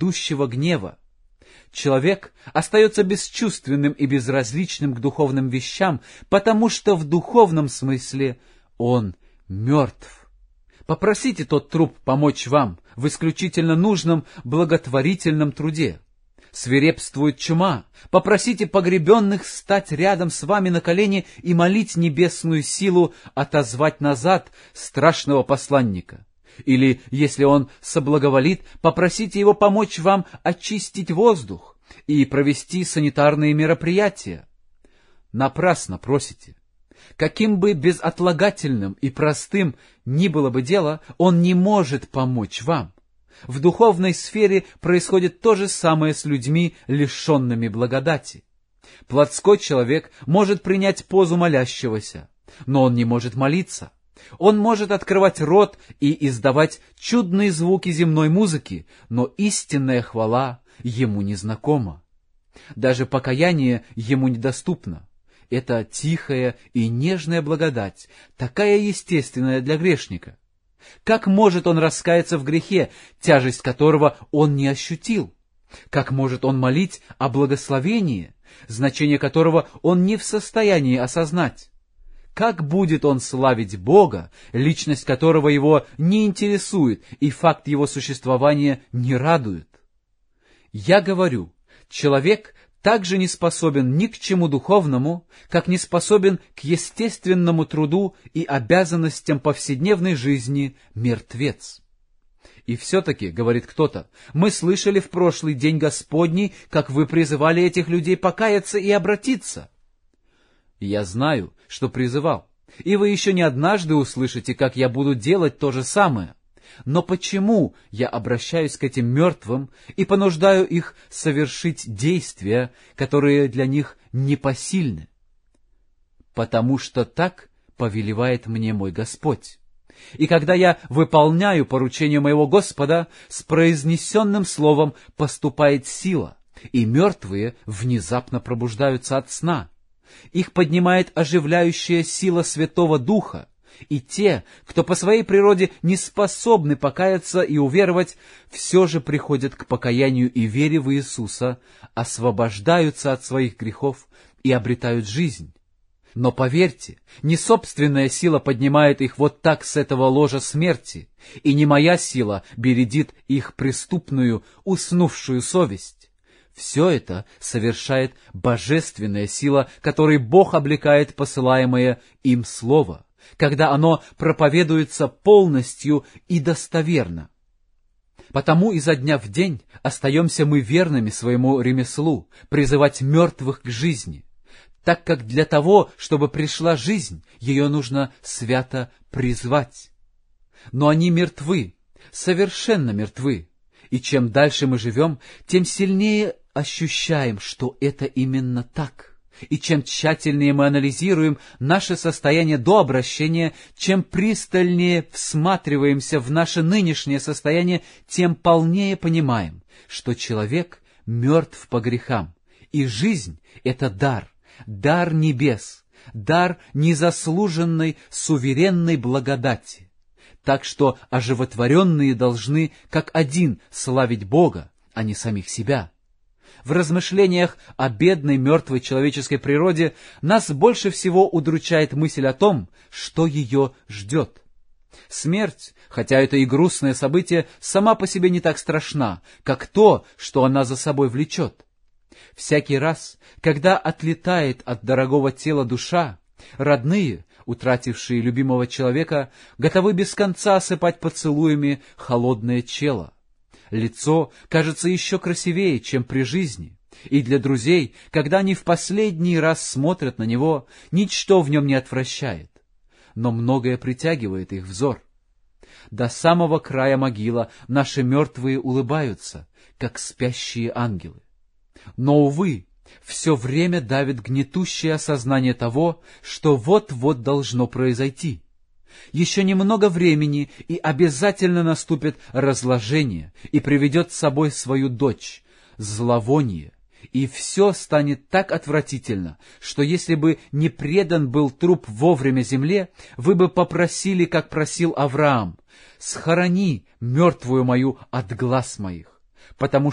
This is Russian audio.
грядущего гнева. Человек остается бесчувственным и безразличным к духовным вещам, потому что в духовном смысле он мертв. Попросите тот труп помочь вам в исключительно нужном благотворительном труде. Свирепствует чума. Попросите погребенных стать рядом с вами на колени и молить небесную силу отозвать назад страшного посланника. Или, если он соблаговолит, попросите его помочь вам очистить воздух и провести санитарные мероприятия. Напрасно просите. Каким бы безотлагательным и простым ни было бы дело, он не может помочь вам. В духовной сфере происходит то же самое с людьми, лишенными благодати. Плотской человек может принять позу молящегося, но он не может молиться. Он может открывать рот и издавать чудные звуки земной музыки, но истинная хвала ему незнакома. Даже покаяние ему недоступно. Это тихая и нежная благодать, такая естественная для грешника. Как может он раскаяться в грехе, тяжесть которого он не ощутил? Как может он молить о благословении, значение которого он не в состоянии осознать? Как будет он славить Бога, личность которого его не интересует и факт его существования не радует? Я говорю, человек также не способен ни к чему духовному, как не способен к естественному труду и обязанностям повседневной жизни мертвец. И все-таки, говорит кто-то, мы слышали в прошлый день Господний, как вы призывали этих людей покаяться и обратиться. Я знаю, что призывал, и вы еще не однажды услышите, как я буду делать то же самое. Но почему я обращаюсь к этим мертвым и понуждаю их совершить действия, которые для них непосильны? Потому что так повелевает мне мой Господь. И когда я выполняю поручение моего Господа, с произнесенным словом поступает сила, и мертвые внезапно пробуждаются от сна. Их поднимает оживляющая сила Святого Духа, и те, кто по своей природе не способны покаяться и уверовать, все же приходят к покаянию и вере в Иисуса, освобождаются от своих грехов и обретают жизнь. Но поверьте, не собственная сила поднимает их вот так с этого ложа смерти, и не моя сила бередит их преступную, уснувшую совесть. Все это совершает божественная сила, которой Бог облекает посылаемое им слово, когда оно проповедуется полностью и достоверно. Потому изо дня в день остаемся мы верными своему ремеслу, призывать мертвых к жизни, так как для того, чтобы пришла жизнь, ее нужно свято призвать. Но они мертвы, совершенно мертвы, и чем дальше мы живем, тем сильнее ощущаем, что это именно так. И чем тщательнее мы анализируем наше состояние до обращения, чем пристальнее всматриваемся в наше нынешнее состояние, тем полнее понимаем, что человек мертв по грехам, и жизнь — это дар, дар небес, дар незаслуженной суверенной благодати. Так что оживотворенные должны как один славить Бога, а не самих себя. В размышлениях о бедной мертвой человеческой природе нас больше всего удручает мысль о том, что ее ждет. Смерть, хотя это и грустное событие, сама по себе не так страшна, как то, что она за собой влечет. Всякий раз, когда отлетает от дорогого тела душа, родные, утратившие любимого человека, готовы без конца осыпать поцелуями холодное чело. Лицо кажется еще красивее, чем при жизни, и для друзей, когда они в последний раз смотрят на него, ничто в нем не отвращает, но многое притягивает их взор. До самого края могила наши мертвые улыбаются, как спящие ангелы. Но, увы, все время давит гнетущее осознание того, что вот-вот должно произойти. Еще немного времени, и обязательно наступит разложение, и приведет с собой свою дочь, зловоние, и все станет так отвратительно, что если бы не предан был труп вовремя земле, вы бы попросили, как просил Авраам: «Схорони мертвую мою от глаз моих», потому